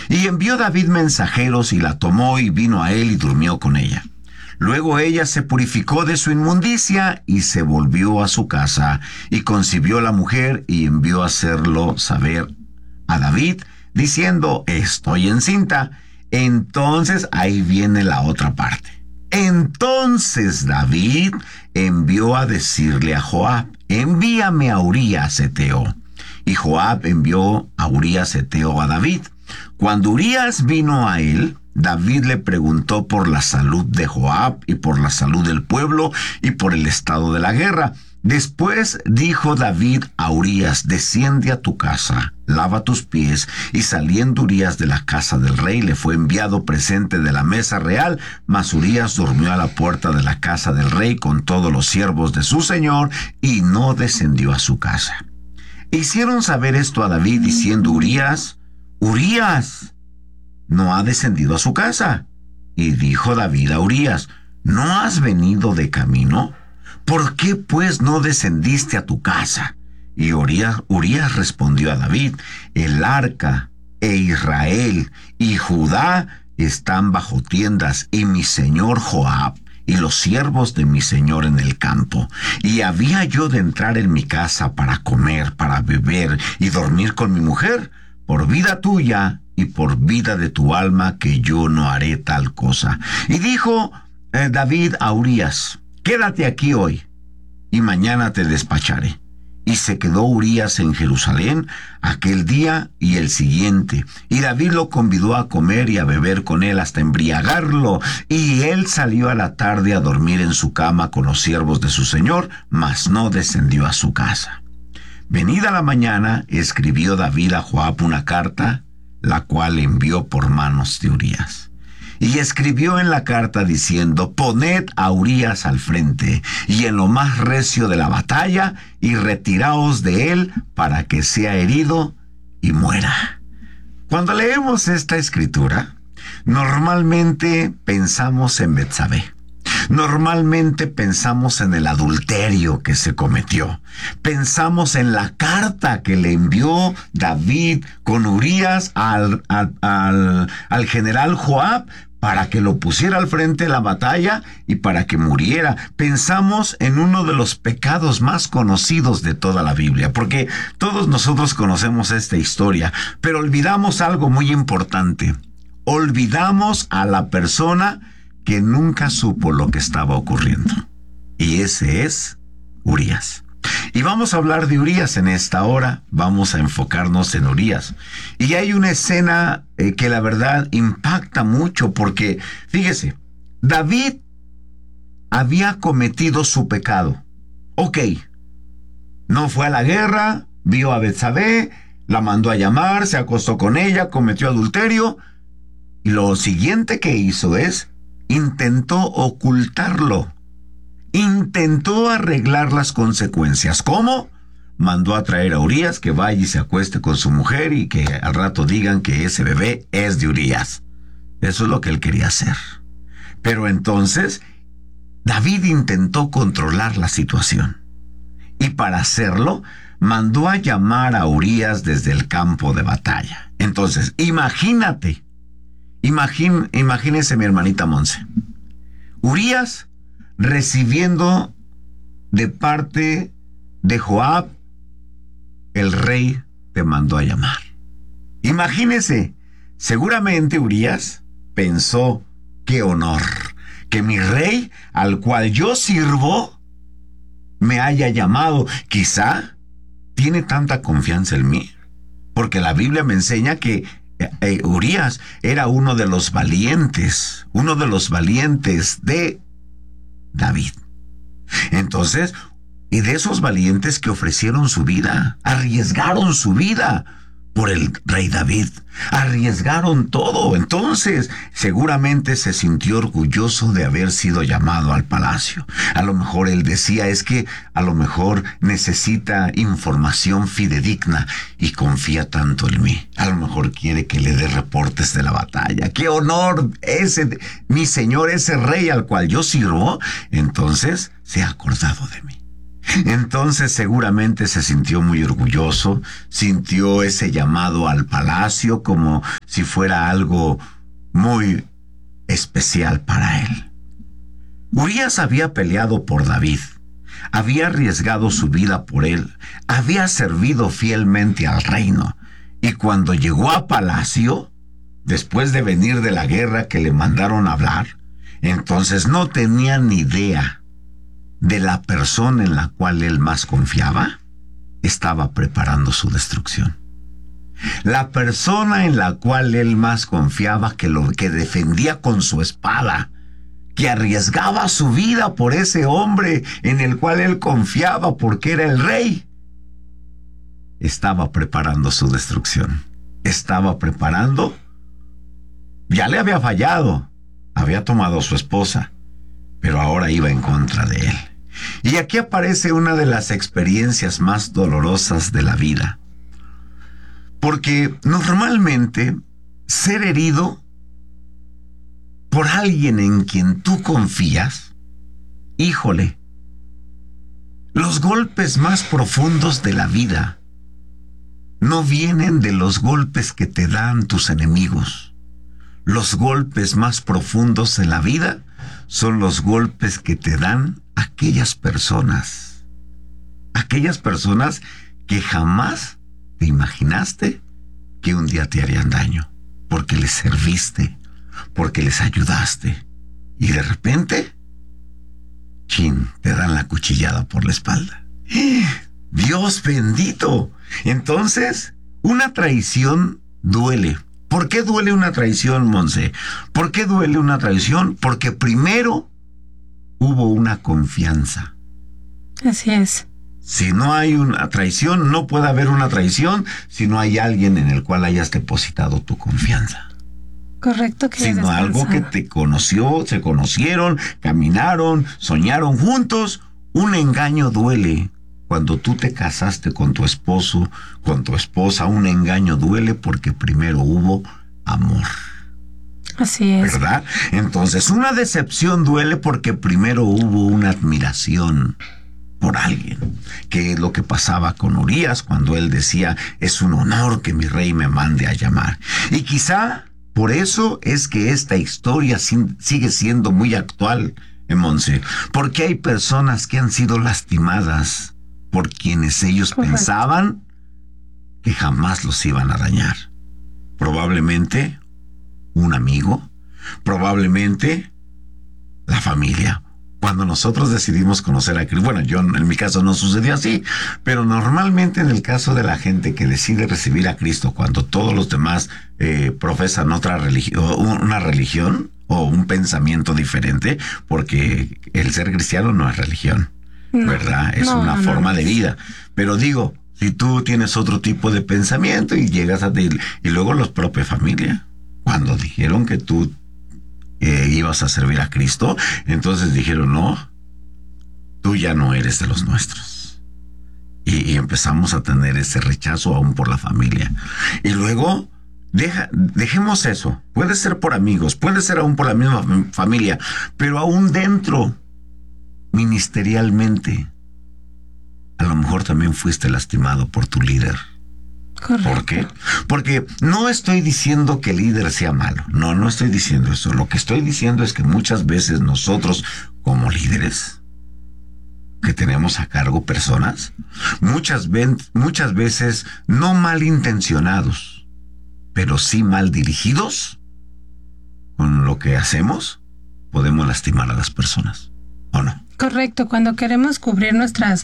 Y envió David mensajeros y la tomó y vino a él y durmió con ella. Luego ella se purificó de su inmundicia y se volvió a su casa y concibió la mujer y envió a hacerlo saber a David, diciendo, estoy encinta. Entonces ahí viene la otra parte. Entonces David envió a decirle a Joab, envíame a Urías Heteo. Y Joab envió a Urías Heteo a David. Cuando Urías vino a él, David le preguntó por la salud de Joab y por la salud del pueblo y por el estado de la guerra. Después dijo David a Urías, desciende a tu casa, lava tus pies. Y saliendo Urías de la casa del rey, le fue enviado presente de la mesa real, mas Urías durmió a la puerta de la casa del rey con todos los siervos de su señor, y no descendió a su casa. Hicieron saber esto a David, diciendo, Urías, no ha descendido a su casa. Y dijo David a Urías, ¿no has venido de camino? ¿Por qué pues no descendiste a tu casa? Y Urías respondió a David, el arca e Israel y Judá están bajo tiendas, y mi señor Joab y los siervos de mi señor en el campo. Y había yo de entrar en mi casa para comer, para beber y dormir con mi mujer, por vida tuya y por vida de tu alma, que yo no haré tal cosa. Y dijo David a Urías, quédate aquí hoy, y mañana te despacharé. Y se quedó Urías en Jerusalén aquel día y el siguiente. Y David lo convidó a comer y a beber con él hasta embriagarlo. Y él salió a la tarde a dormir en su cama con los siervos de su señor, mas no descendió a su casa. Venida la mañana, escribió David a Joab una carta, la cual envió por manos de Urías. Y escribió en la carta diciendo, poned a Urías al frente y en lo más recio de la batalla, y retiraos de él para que sea herido y muera. Cuando leemos esta escritura, normalmente pensamos en Betsabé. Normalmente pensamos en el adulterio que se cometió. Pensamos en la carta que le envió David con Urías al general Joab para que lo pusiera al frente de la batalla y para que muriera. Pensamos en uno de los pecados más conocidos de toda la Biblia, porque todos nosotros conocemos esta historia, pero olvidamos algo muy importante. Olvidamos a la persona que nunca supo lo que estaba ocurriendo. Y ese es Urías. Y vamos a hablar de Urías en esta hora. Vamos a enfocarnos en Urías. Y hay una escena que la verdad impacta mucho, porque, fíjese, David había cometido su pecado. Ok, no fue a la guerra, vio a Betsabé, la mandó a llamar, se acostó con ella, cometió adulterio. Y lo siguiente que hizo es intentó ocultarlo. Intentó arreglar las consecuencias. ¿Cómo? Mandó a traer a Urías, que vaya y se acueste con su mujer y que al rato digan que ese bebé es de Urías. Eso es lo que él quería hacer. Pero entonces David intentó controlar la situación. Y para hacerlo, mandó a llamar a Urías desde el campo de batalla. Entonces, imagínese mi hermanita Monse. Urías recibiendo de parte de Joab, el rey te mandó a llamar. Imagínese, seguramente Urías pensó, qué honor, que mi rey, al cual yo sirvo, me haya llamado. Quizá tiene tanta confianza en mí, porque la Biblia me enseña que Urías era uno de los valientes de David. Entonces, y de esos valientes que ofrecieron su vida, arriesgaron su vida por el rey David, arriesgaron todo. Entonces, seguramente se sintió orgulloso de haber sido llamado al palacio. A lo mejor él decía, es que a lo mejor necesita información fidedigna y confía tanto en mí. A lo mejor quiere que le dé reportes de la batalla. ¡Qué honor! Mi señor, ese rey al cual yo sirvo, entonces se ha acordado de mí. Entonces seguramente se sintió muy orgulloso, sintió ese llamado al palacio como si fuera algo muy especial para él. Urías había peleado por David, había arriesgado su vida por él, había servido fielmente al reino, y cuando llegó a palacio, después de venir de la guerra que le mandaron hablar, entonces no tenía ni idea de la persona en la cual él más confiaba, estaba preparando su destrucción. La persona en la cual él más confiaba, que defendía con su espada, que arriesgaba su vida por ese hombre en el cual él confiaba porque era el rey, estaba preparando su destrucción. Estaba preparando, ya le había fallado, había tomado a su esposa, pero ahora iba en contra de él. Y aquí aparece una de las experiencias más dolorosas de la vida. Porque normalmente ser herido por alguien en quien tú confías, híjole, los golpes más profundos de la vida no vienen de los golpes que te dan tus enemigos. Los golpes más profundos de la vida son los golpes que te dan aquellas personas que jamás te imaginaste que un día te harían daño, porque les serviste, porque les ayudaste, y de repente, chin, te dan la cuchillada por la espalda. Dios bendito. Entonces, una traición duele. ¿Por qué duele una traición, Monse? ¿Por qué duele una traición? Porque primero hubo una confianza. Así es. Si no hay una traición, no puede haber una traición si no hay alguien en el cual hayas depositado tu confianza. Correcto. Sino algo que te conoció, se conocieron, caminaron, soñaron juntos. Un engaño duele. Cuando tú te casaste con tu esposo, con tu esposa, un engaño duele porque primero hubo amor. Así es. ¿Verdad? Entonces, una decepción duele porque primero hubo una admiración por alguien, que es lo que pasaba con Urías cuando él decía, es un honor que mi rey me mande a llamar. Y quizá por eso es que esta historia sigue siendo muy actual, Monse, porque hay personas que han sido lastimadas por quienes ellos pensaban que jamás los iban a dañar. Probablemente un amigo, probablemente la familia. Cuando nosotros decidimos conocer a Cristo, bueno, yo en mi caso no sucedió así, pero normalmente en el caso de la gente que decide recibir a Cristo, cuando todos los demás profesan otra religión, una religión o un pensamiento diferente, porque el ser cristiano no es religión. ¿Verdad? Es una forma de vida. Pero digo, si tú tienes otro tipo de pensamiento y llegas a ti, y luego los propios familia, cuando dijeron que tú ibas a servir a Cristo, entonces dijeron, no, tú ya no eres de los nuestros. Y empezamos a tener ese rechazo aún por la familia. Y luego, dejemos eso. Puede ser por amigos, puede ser aún por la misma familia, pero aún dentro, ministerialmente, a lo mejor también fuiste lastimado por tu líder. Correcto. ¿Por qué? Porque no estoy diciendo que el líder sea malo. No estoy diciendo eso. Lo que estoy diciendo es que muchas veces nosotros, como líderes, que tenemos a cargo personas, muchas veces no malintencionados, pero sí mal dirigidos, con lo que hacemos, podemos lastimar a las personas. ¿O no? Correcto, cuando queremos cubrir nuestras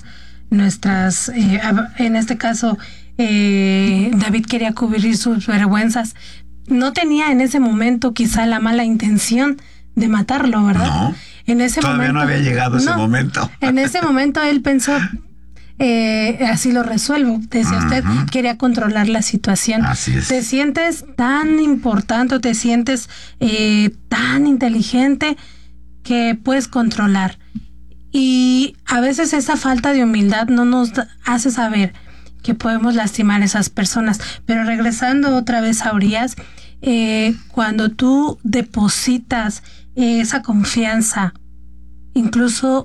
en este caso, David quería cubrir sus vergüenzas. No tenía en ese momento quizá la mala intención de matarlo, ¿verdad? No, en ese todavía momento, no había llegado ese momento. En ese momento él pensó, así lo resuelvo. Decía usted, quería controlar la situación. Así es. Te sientes tan importante, te sientes tan inteligente que puedes controlar. Y a veces esa falta de humildad no nos hace saber que podemos lastimar a esas personas. Pero regresando otra vez a Urías, cuando tú depositas esa confianza, incluso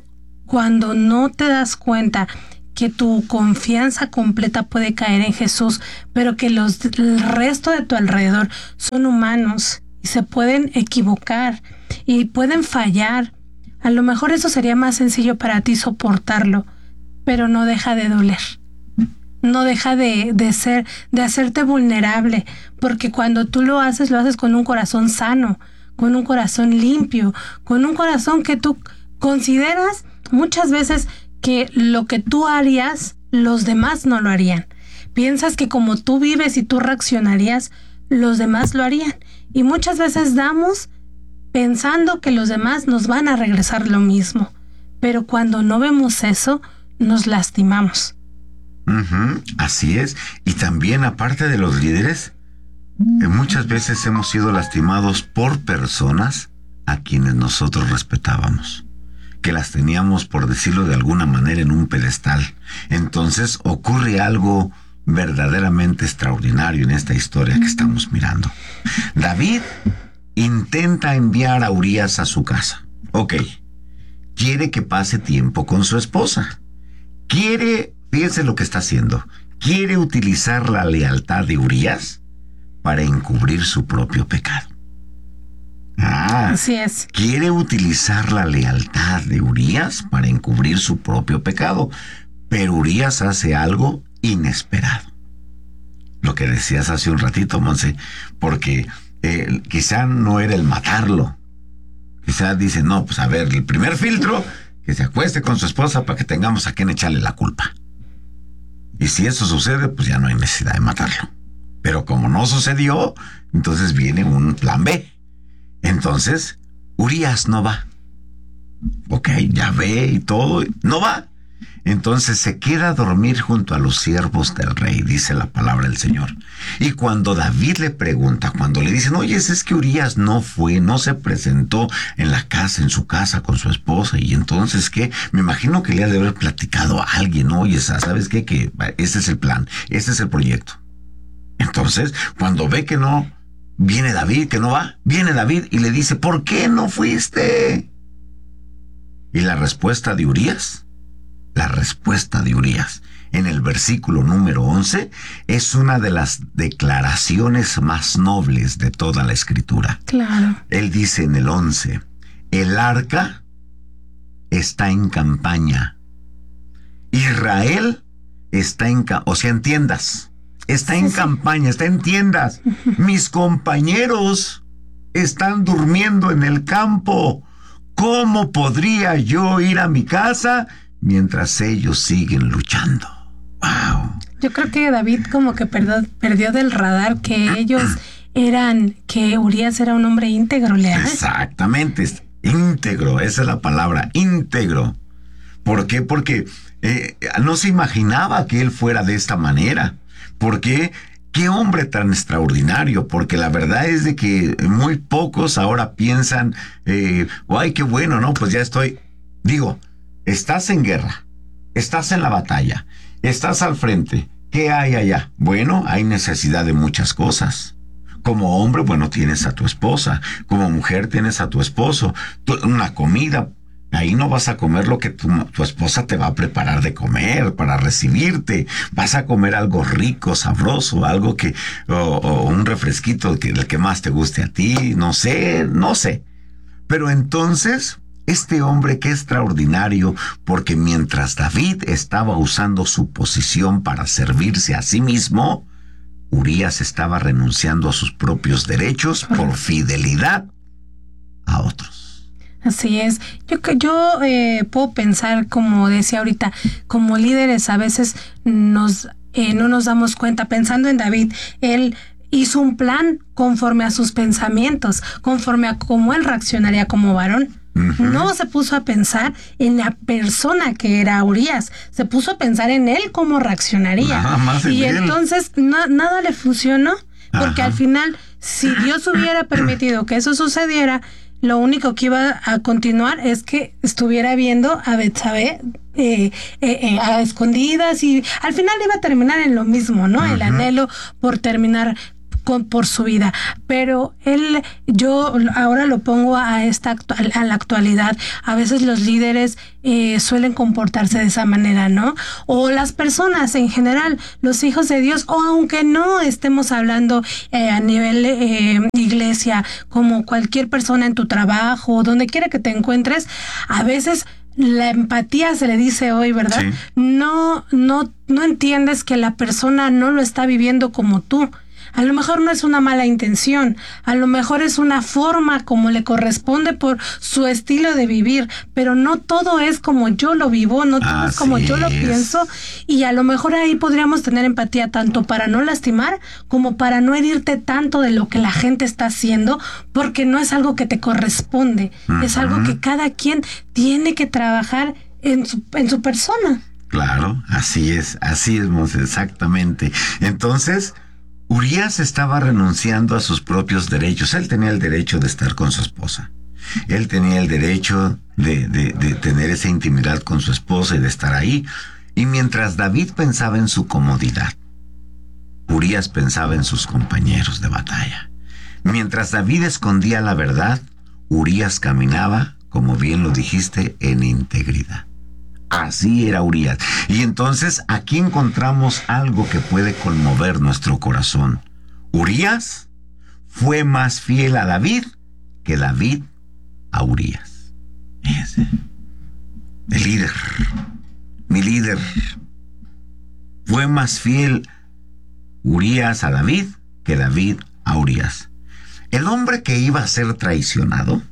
cuando no te das cuenta que tu confianza completa puede caer en Jesús, pero que el resto de tu alrededor son humanos y se pueden equivocar y pueden fallar. A lo mejor eso sería más sencillo para ti soportarlo, pero no deja de doler. No deja de hacerte vulnerable, porque cuando tú lo haces con un corazón sano, con un corazón limpio, con un corazón que tú consideras muchas veces que lo que tú harías, los demás no lo harían. Piensas que como tú vives y tú reaccionarías, los demás lo harían. Y muchas veces damos pensando que los demás nos van a regresar lo mismo. Pero cuando no vemos eso, nos lastimamos. Así es. Y también, aparte de los líderes, muchas veces hemos sido lastimados por personas a quienes nosotros respetábamos, que las teníamos, por decirlo de alguna manera, en un pedestal. Entonces ocurre algo verdaderamente extraordinario en esta historia que estamos mirando. David intenta enviar a Urías a su casa. Ok, quiere que pase tiempo con su esposa. Fíjense lo que está haciendo. Quiere utilizar la lealtad de Urías para encubrir su propio pecado. Así es. Quiere utilizar la lealtad de Urías para encubrir su propio pecado. Pero Urías hace algo inesperado. Lo que decías hace un ratito, Monse, porque quizá no era el matarlo. Quizá dice, no, pues a ver, el primer filtro, que se acueste con su esposa para que tengamos a quien echarle la culpa. Y si eso sucede, pues ya no hay necesidad de matarlo. Pero como no sucedió, entonces viene un plan B. Entonces, Urías no va. Ok, ya ve y todo, no va. Entonces se queda a dormir junto a los siervos del rey, dice la palabra del Señor. Y cuando David le pregunta, cuando le dicen, oye, es que Urías no se presentó en la casa, en su casa con su esposa, y entonces, ¿qué? Me imagino que le ha de haber platicado a alguien, oye, ¿sabes qué? Que este es el plan, este es el proyecto. Entonces, cuando ve que no, viene David y le dice, ¿por qué no fuiste? Y la respuesta de Urías en el versículo número 11 es una de las declaraciones más nobles de toda la Escritura. Claro. Él dice en el 11, el arca está en campaña. Israel está en tiendas. Está en campaña, está en tiendas. Mis compañeros están durmiendo en el campo. ¿Cómo podría yo ir a mi casa mientras ellos siguen luchando? ¡Wow! Yo creo que David como que perdió del radar que que Urías era un hombre íntegro, leal. Exactamente, íntegro, esa es la palabra, íntegro. ¿Por qué? Porque no se imaginaba que él fuera de esta manera. ¿Por qué? ¡Qué hombre tan extraordinario! Porque la verdad es de que muy pocos ahora piensan, ¡ay, qué bueno, no! Pues ya estás en guerra, estás en la batalla, estás al frente. ¿Qué hay allá? Bueno, hay necesidad de muchas cosas. Como hombre, bueno, tienes a tu esposa. Como mujer, tienes a tu esposo. Una comida. Ahí no vas a comer lo que tu esposa te va a preparar de comer para recibirte. Vas a comer algo rico, sabroso, algo o un refresquito del que más te guste a ti. No sé. Pero entonces, este hombre, qué extraordinario, porque mientras David estaba usando su posición para servirse a sí mismo, Urías estaba renunciando a sus propios derechos por fidelidad a otros. Así es. Yo puedo pensar, como decía ahorita, como líderes a veces no nos damos cuenta. Pensando en David, él hizo un plan conforme a sus pensamientos, conforme a cómo él reaccionaría como varón. No se puso a pensar en la persona que era Urías, se puso a pensar en él cómo reaccionaría. Y entonces nada le funcionó, porque al final, si Dios hubiera permitido que eso sucediera, lo único que iba a continuar es que estuviera viendo a Betsabé a escondidas, y al final iba a terminar en lo mismo, ¿no? El anhelo por terminar por su vida. Pero yo ahora lo pongo a la actualidad. A veces los líderes suelen comportarse de esa manera, ¿no? O las personas en general, los hijos de Dios, o aunque no estemos hablando a nivel iglesia, como cualquier persona en tu trabajo, donde quiera que te encuentres, a veces la empatía se le dice hoy, ¿verdad? Sí. No entiendes que la persona no lo está viviendo como tú. A lo mejor no es una mala intención, a lo mejor es una forma como le corresponde por su estilo de vivir, pero no todo es como yo lo vivo, no todo es como yo lo pienso, y a lo mejor ahí podríamos tener empatía tanto para no lastimar como para no herirte tanto de lo que la gente está haciendo, porque no es algo que te corresponde, es algo que cada quien tiene que trabajar en su persona. Claro, así es, Monse, exactamente. Entonces, Urías estaba renunciando a sus propios derechos. Él tenía el derecho de estar con su esposa. Él tenía el derecho de tener esa intimidad con su esposa y de estar ahí. Y mientras David pensaba en su comodidad, Urías pensaba en sus compañeros de batalla. Mientras David escondía la verdad, Urías caminaba, como bien lo dijiste, en integridad. Así era Urías. Y entonces aquí encontramos algo que puede conmover nuestro corazón. Urías fue más fiel a David que David a Urías. Ese. El líder, mi líder. Fue más fiel Urías a David que David a Urías. El hombre que iba a ser traicionado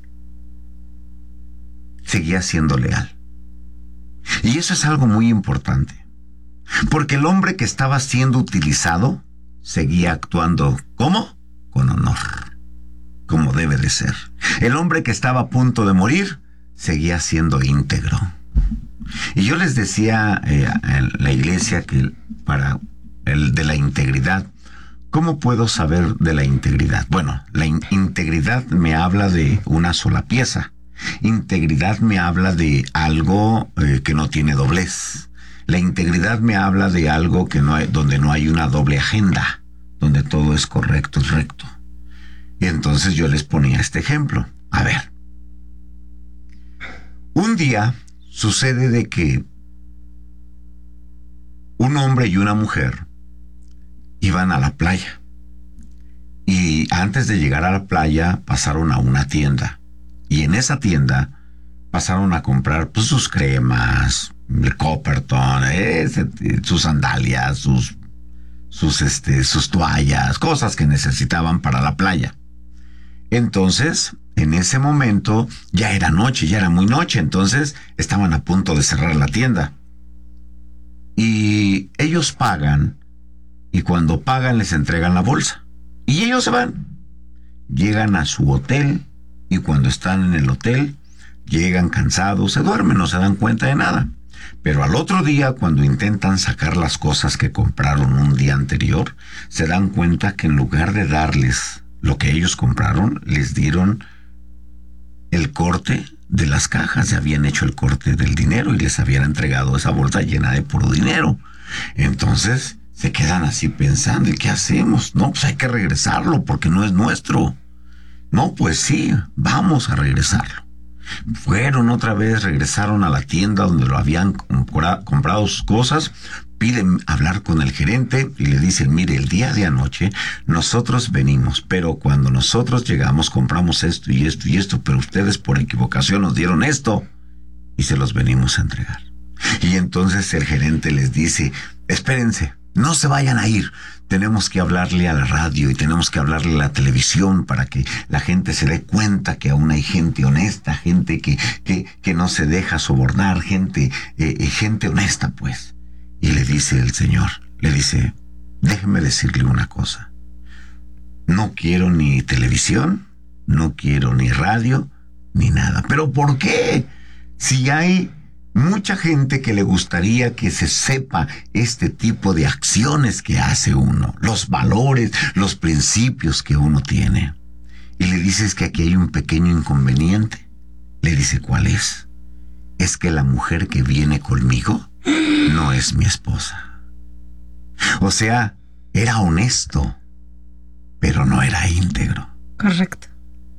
seguía siendo leal. Y eso es algo muy importante, porque el hombre que estaba siendo utilizado seguía actuando, ¿cómo? Con honor, como debe de ser. El hombre que estaba a punto de morir seguía siendo íntegro. Y yo les decía en la iglesia que para el de la integridad, ¿cómo puedo saber de la integridad? Bueno, la integridad me habla de una sola pieza. Integridad me habla de algo que no tiene doblez. La integridad me habla de algo que donde no hay una doble agenda, donde todo es correcto y recto. Y entonces yo les ponía este ejemplo. A ver, un día sucede de que un hombre y una mujer iban a la playa. Y antes de llegar a la playa pasaron a una tienda. Y en esa tienda pasaron a comprar pues, sus cremas, el Copperton, sus sandalias, sus toallas, cosas que necesitaban para la playa. Entonces, en ese momento, ya era noche, ya era muy noche, entonces estaban a punto de cerrar la tienda. Y ellos pagan, y cuando pagan les entregan la bolsa. Y ellos se van. Llegan a su hotel, y cuando están en el hotel, llegan cansados, se duermen, no se dan cuenta de nada. Pero al otro día, cuando intentan sacar las cosas que compraron un día anterior, se dan cuenta que en lugar de darles lo que ellos compraron, les dieron el corte de las cajas. Se habían hecho el corte del dinero y les habían entregado esa bolsa llena de puro dinero. Entonces se quedan así pensando, ¿y qué hacemos? No, pues hay que regresarlo porque no es nuestro. No, pues sí, vamos a regresarlo. Fueron otra vez, regresaron a la tienda donde lo habían comprado sus cosas, piden hablar con el gerente y le dicen, mire, el día de anoche nosotros venimos, pero cuando nosotros llegamos compramos esto y esto y esto, pero ustedes por equivocación nos dieron esto y se los venimos a entregar. Y entonces el gerente les dice, espérense, no se vayan a ir. Tenemos que hablarle a la radio y tenemos que hablarle a la televisión para que la gente se dé cuenta que aún hay gente honesta, gente que no se deja sobornar, gente honesta, pues. Y le dice el señor, déjeme decirle una cosa. No quiero ni televisión, no quiero ni radio, ni nada. ¿Pero por qué? Si hay mucha gente que le gustaría que se sepa este tipo de acciones que hace uno, los valores, los principios que uno tiene. Y le dices que aquí hay un pequeño inconveniente. Le dice, ¿cuál es? Es que la mujer que viene conmigo no es mi esposa. O sea, era honesto. pero no era íntegro. Correcto.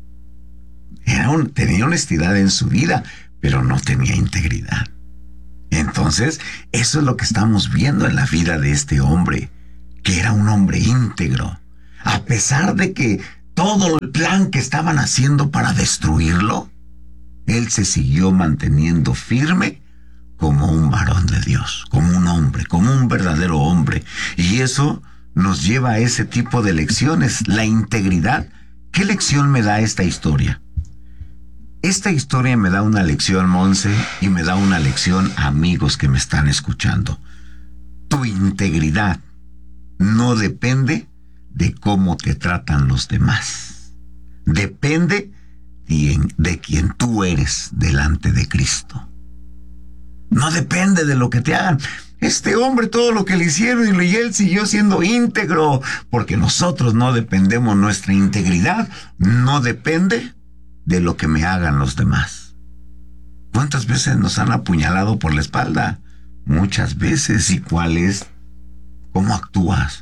Tenía honestidad en su vida, pero no tenía integridad. Entonces, eso es lo que estamos viendo en la vida de este hombre, que era un hombre íntegro. A pesar de que todo el plan que estaban haciendo para destruirlo, él se siguió manteniendo firme como un varón de Dios, como un hombre, como un verdadero hombre. Y eso nos lleva a ese tipo de lecciones, la integridad. ¿Qué lección me da esta historia? Esta historia me da una lección, Monse, y me da una lección, amigos que me están escuchando. Tu integridad no depende de cómo te tratan los demás. Depende de quien tú eres delante de Cristo. No depende de lo que te hagan. Este hombre, todo lo que le hicieron, y él siguió siendo íntegro, porque nosotros no dependemos, nuestra integridad no depende de lo que me hagan los demás. ¿Cuántas veces nos han apuñalado por la espalda? Muchas veces. ¿Y cuál es? ¿Cómo actúas?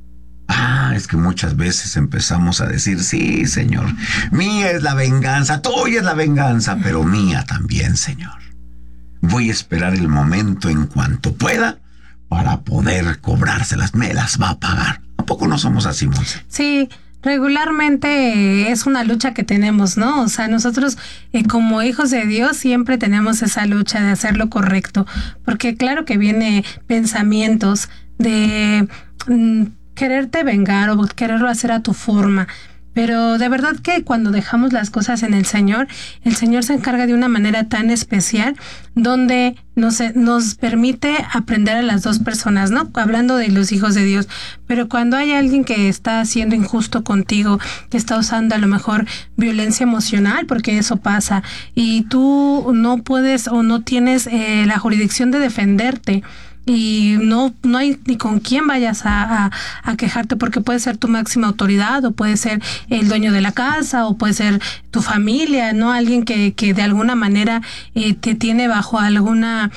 Es que muchas veces empezamos a decir, sí, Señor, mía es la venganza, tuya es la venganza, pero mía también, Señor. Voy a esperar el momento en cuanto pueda para poder cobrárselas, me las va a pagar. ¿A poco no somos así, Monse? Sí, regularmente es una lucha que tenemos, ¿no? O sea, nosotros como hijos de Dios siempre tenemos esa lucha de hacer lo correcto, porque claro que viene pensamientos de quererte vengar o quererlo hacer a tu forma. Pero de verdad que cuando dejamos las cosas en el Señor se encarga de una manera tan especial donde nos permite aprender a las dos personas, ¿no? Hablando de los hijos de Dios. Pero cuando hay alguien que está siendo injusto contigo, que está usando a lo mejor violencia emocional, porque eso pasa, y tú no puedes o no tienes la jurisdicción de defenderte, y no hay ni con quién vayas a quejarte, porque puede ser tu máxima autoridad, o puede ser el dueño de la casa, o puede ser tu familia, ¿no? Alguien que de alguna manera te tiene bajo alguna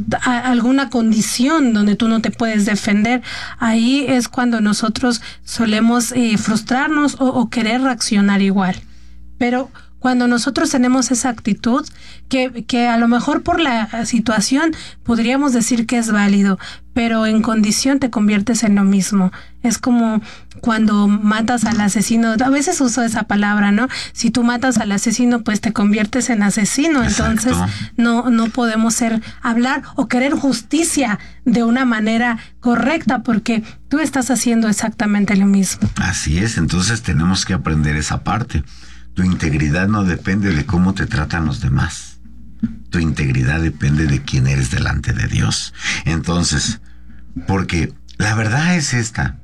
condición donde tú no te puedes defender. Ahí es cuando nosotros solemos frustrarnos o querer reaccionar igual. Pero cuando nosotros tenemos esa actitud, que a lo mejor por la situación podríamos decir que es válido, pero en condición te conviertes en lo mismo. Es como cuando matas al asesino, a veces uso esa palabra, ¿no? Si tú matas al asesino, pues te conviertes en asesino. Exacto. Entonces no podemos hablar o querer justicia de una manera correcta, porque tú estás haciendo exactamente lo mismo. Así es, entonces tenemos que aprender esa parte. Tu integridad no depende de cómo te tratan los demás. Tu integridad depende de quién eres delante de Dios. Entonces, porque la verdad es esta.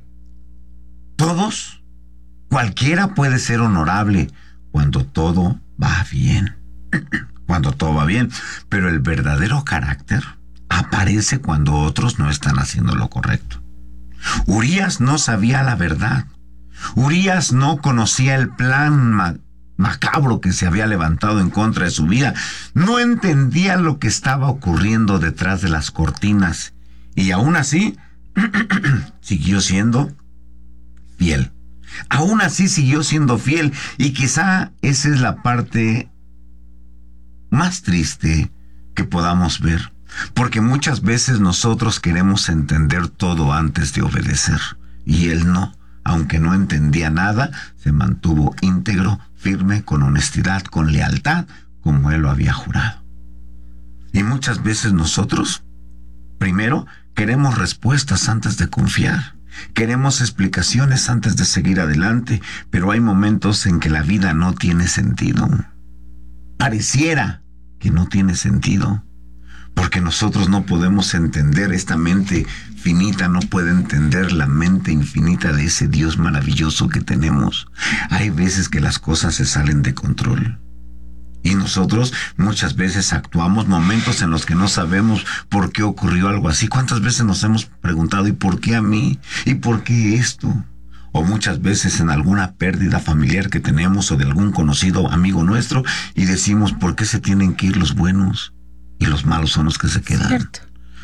Cualquiera puede ser honorable cuando todo va bien. Cuando todo va bien. Pero el verdadero carácter aparece cuando otros no están haciendo lo correcto. Urías no sabía la verdad. Urías no conocía el plan macabro que se había levantado en contra de su vida. No entendía lo que estaba ocurriendo detrás de las cortinas, y aún así siguió siendo fiel. Aún así siguió siendo fiel, y quizá esa es la parte más triste que podamos ver, porque muchas veces nosotros queremos entender todo antes de obedecer, y él no. Aunque no entendía nada, se mantuvo íntegro, firme, con honestidad, con lealtad, como él lo había jurado. Y muchas veces nosotros, primero, queremos respuestas antes de confiar. Queremos explicaciones antes de seguir adelante, pero hay momentos en que la vida no tiene sentido. Pareciera que no tiene sentido, porque nosotros no podemos entender, esta mente finita no puede entender la mente infinita de ese Dios maravilloso que tenemos. Hay veces que las cosas se salen de control. Y nosotros muchas veces actuamos momentos en los que no sabemos por qué ocurrió algo así. ¿Cuántas veces nos hemos preguntado, ¿y por qué a mí? ¿Y por qué esto? O muchas veces en alguna pérdida familiar que tenemos, o de algún conocido amigo nuestro, y decimos, ¿por qué se tienen que ir los buenos y los malos son los que se quedan? Cierto.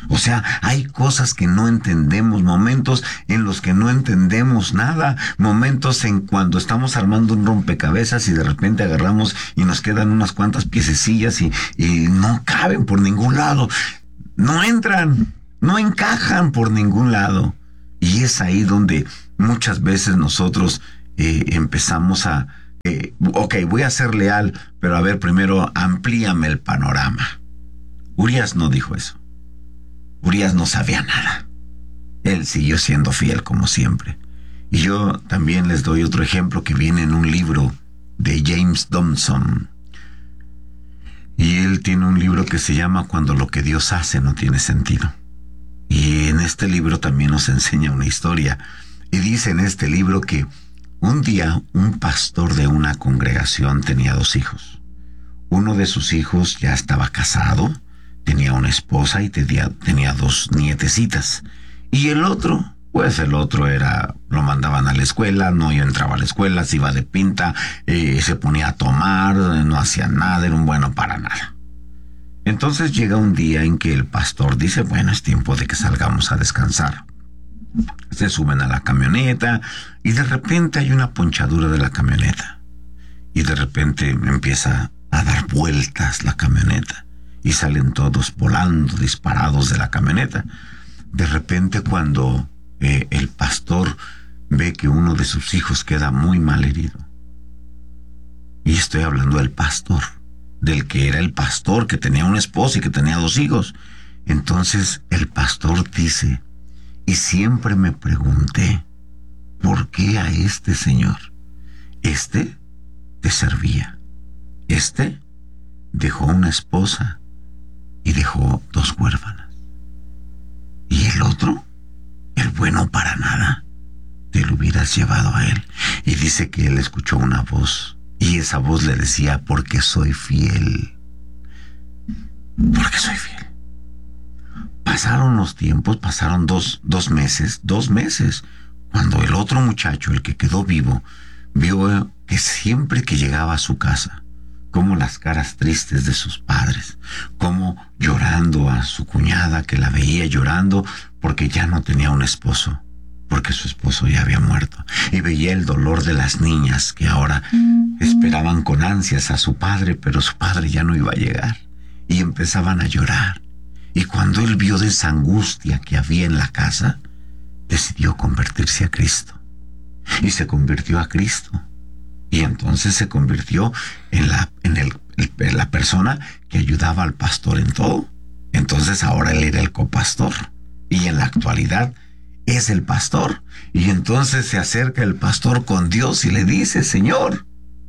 O sea, hay cosas que no entendemos, momentos en los que no entendemos nada, momentos en cuando estamos armando un rompecabezas y de repente agarramos y nos quedan unas cuantas piececillas y no caben por ningún lado, no entran, no encajan por ningún lado. Y es ahí donde muchas veces nosotros empezamos a, ok, voy a ser leal, pero a ver, primero amplíame el panorama. Urías no dijo eso. Urías no sabía nada. Él siguió siendo fiel como siempre. Y yo también les doy otro ejemplo que viene en un libro de James Dobson. Y él tiene un libro que se llama Cuando lo que Dios hace no tiene sentido. Y en este libro también nos enseña una historia. Y dice en este libro que un día un pastor de una congregación tenía 2 hijos. Uno de sus hijos ya estaba casado, tenía una esposa y tenía 2 nietecitas. Y el otro lo mandaban a la escuela, no entraba a la escuela, se iba de pinta, se ponía a tomar, no hacía nada, era un bueno para nada. Entonces llega un día en que el pastor dice, bueno, es tiempo de que salgamos a descansar. Se suben a la camioneta y de repente hay una ponchadura de la camioneta. Y de repente empieza a dar vueltas la camioneta y salen todos volando, disparados de la camioneta. De repente cuando el pastor ve que uno de sus hijos queda muy mal herido. Y estoy hablando del pastor, del que era el pastor, que tenía una esposa y que tenía 2 hijos. Entonces el pastor dice, y siempre me pregunté, ¿por qué a este señor? Este te servía. Este dejó una esposa y dejó 2 huérfanas. Y el otro, el bueno para nada, te lo hubieras llevado a él. Y dice que él escuchó una voz, y esa voz le decía, porque soy fiel. Porque soy fiel. Pasaron los tiempos, pasaron dos meses, cuando el otro muchacho, el que quedó vivo, vio que siempre que llegaba a su casa, como las caras tristes de sus padres, como llorando a su cuñada, que la veía llorando porque ya no tenía un esposo, porque su esposo ya había muerto, y veía el dolor de las niñas que ahora esperaban con ansias a su padre, pero su padre ya no iba a llegar, y empezaban a llorar. Y cuando él vio de esa angustia que había en la casa, decidió convertirse a Cristo. Y se convirtió a Cristo. Y entonces se convirtió en la persona que ayudaba al pastor en todo. Entonces ahora él era el copastor. Y en la actualidad es el pastor. Y entonces se acerca el pastor con Dios y le dice, Señor,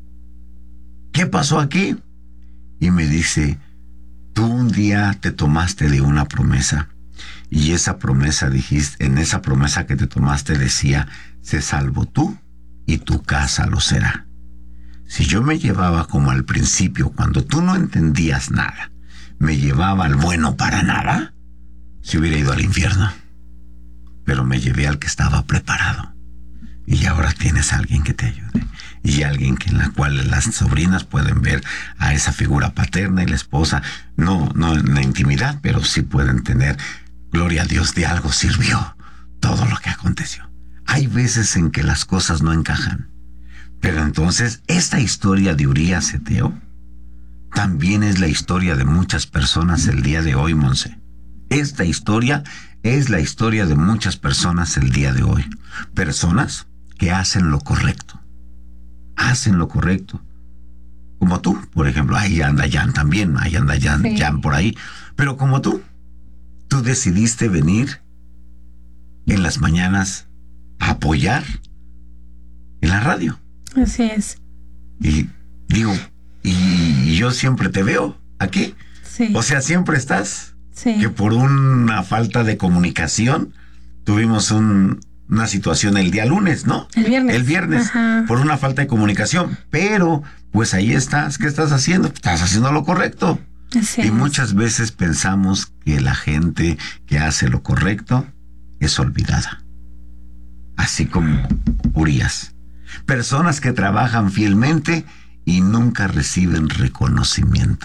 ¿qué pasó aquí? Y me dice, tú un día te tomaste de una promesa. Y esa promesa dijiste, en esa promesa que te tomaste decía, sé salvo tú y tu casa lo será. Si yo me llevaba como al principio, cuando tú no entendías nada, me llevaba al bueno para nada, se hubiera ido al infierno. Pero me llevé al que estaba preparado. Y ahora tienes a alguien que te ayude. Y alguien en la cual las sobrinas pueden ver a esa figura paterna y la esposa, no en la intimidad, pero sí pueden tener, gloria a Dios, de algo sirvió todo lo que aconteció. Hay veces en que las cosas no encajan. Pero entonces, esta historia de Urías Eteo también es la historia de muchas personas el día de hoy, Monse. Esta historia es la historia de muchas personas el día de hoy. Personas que hacen lo correcto. Hacen lo correcto. Como tú, por ejemplo. Ahí anda Jan también. Ahí anda Jan por ahí. Pero como tú decidiste venir en las mañanas a apoyar en la radio. Así es. Y digo, y yo siempre te veo aquí. Sí. O sea, siempre estás. Sí. Que por una falta de comunicación tuvimos una situación el día lunes, ¿no? El viernes. Ajá. Por una falta de comunicación. Pero, pues ahí estás. ¿Qué estás haciendo? Estás haciendo lo correcto. Así y es. muchas veces pensamos que la gente que hace lo correcto es olvidada. Así como Urías. Personas que trabajan fielmente y nunca reciben reconocimiento.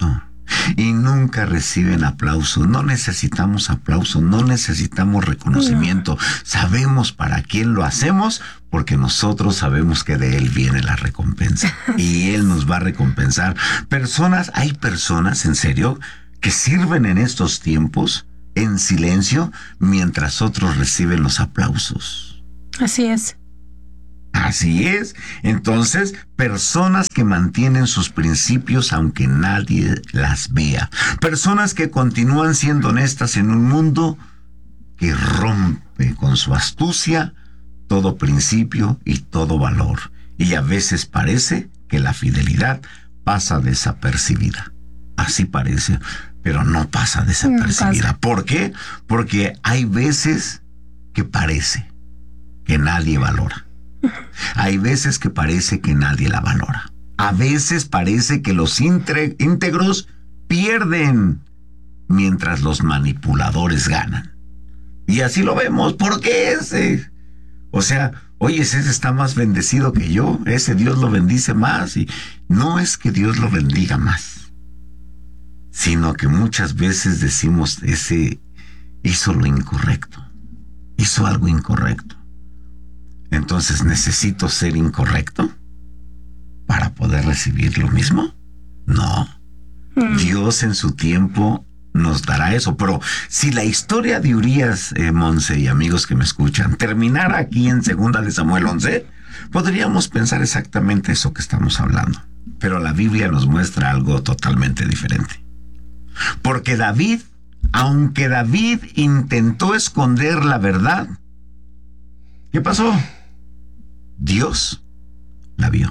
y nunca reciben aplauso. No necesitamos aplauso, no necesitamos reconocimiento. Sabemos para quién lo hacemos, porque nosotros sabemos que de Él viene la recompensa y Él nos va a recompensar. Hay personas, en serio, que sirven en estos tiempos en silencio mientras otros reciben los aplausos. Así es. Así es. Entonces, personas que mantienen sus principios aunque nadie las vea. Personas que continúan siendo honestas en un mundo que rompe con su astucia todo principio y todo valor. Y a veces parece que la fidelidad pasa desapercibida. Así parece, pero no pasa desapercibida. Pasa. ¿Por qué? Porque hay veces que parece que nadie valora. Hay veces que parece que nadie la valora. A veces parece que los íntegros pierden mientras los manipuladores ganan. Y así lo vemos. ¿Por qué ese? O sea, oye, ese está más bendecido que yo. Ese Dios lo bendice más. Y no es que Dios lo bendiga más, sino que muchas veces decimos, ese hizo lo incorrecto. Hizo algo incorrecto. Entonces, ¿necesito ser incorrecto para poder recibir lo mismo? No. Dios en su tiempo nos dará eso. Pero si la historia de Urías, Monse y amigos que me escuchan, terminara aquí en 2 de Samuel 11, podríamos pensar exactamente eso que estamos hablando. Pero la Biblia nos muestra algo totalmente diferente. Porque aunque David intentó esconder la verdad, ¿qué pasó? Dios la vio.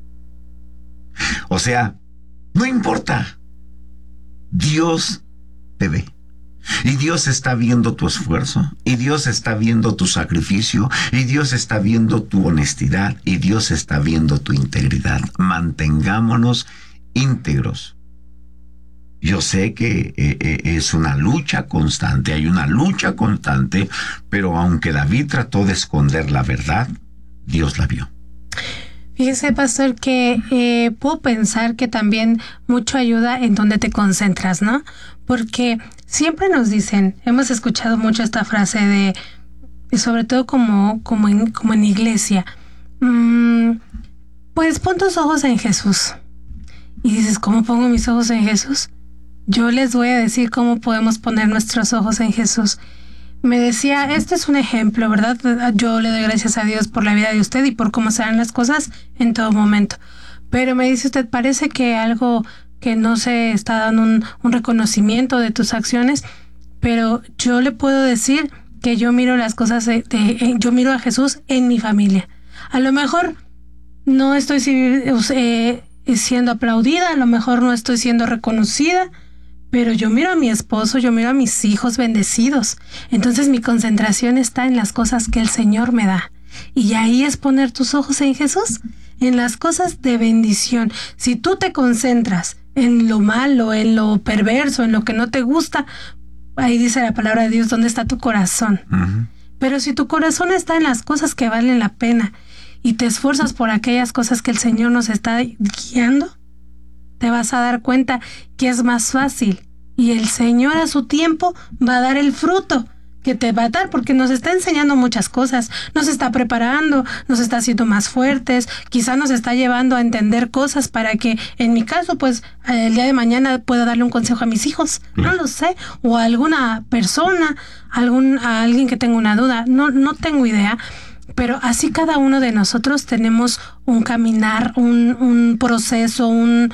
O sea, no importa. Dios te ve. Y Dios está viendo tu esfuerzo. Y Dios está viendo tu sacrificio. Y Dios está viendo tu honestidad. Y Dios está viendo tu integridad. Mantengámonos íntegros. Yo sé que es una lucha constante. Hay una lucha constante. Pero aunque David trató de esconder la verdad, Dios la vio. Fíjese, pastor, que puedo pensar que también mucho ayuda en donde te concentras, ¿no? Porque siempre nos dicen, hemos escuchado mucho esta frase de sobre todo como en iglesia, pues pon tus ojos en Jesús. Y dices, ¿cómo pongo mis ojos en Jesús? Yo les voy a decir cómo podemos poner nuestros ojos en Jesús. Me decía, este es un ejemplo, ¿verdad? Yo le doy gracias a Dios por la vida de usted y por cómo se dan las cosas en todo momento. Pero me dice usted, parece que algo que no se está dando un reconocimiento de tus acciones, pero yo le puedo decir que yo miro las cosas, yo miro a Jesús en mi familia. A lo mejor no estoy siendo aplaudida, a lo mejor no estoy siendo reconocida, pero yo miro a mi esposo, yo miro a mis hijos bendecidos. Entonces mi concentración está en las cosas que el Señor me da. Y ahí es poner tus ojos en Jesús, en las cosas de bendición. Si tú te concentras en lo malo, en lo perverso, en lo que no te gusta, ahí dice la palabra de Dios, ¿dónde está tu corazón? Uh-huh. Pero si tu corazón está en las cosas que valen la pena y te esfuerzas por aquellas cosas que el Señor nos está guiando, te vas a dar cuenta que es más fácil y el Señor a su tiempo va a dar el fruto que te va a dar, porque nos está enseñando muchas cosas, nos está preparando, nos está haciendo más fuertes, quizá nos está llevando a entender cosas para que, en mi caso, pues el día de mañana pueda darle un consejo a mis hijos, no lo sé, o a alguna persona, a alguien que tenga una duda, no tengo idea. Pero así cada uno de nosotros tenemos un caminar, un proceso,